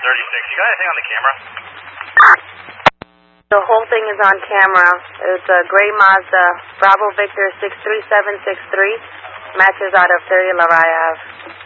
You got anything on the camera? The whole thing is on camera. It's a gray Mazda, Bravo Victor 63763, matches out of 30 Larai Ave.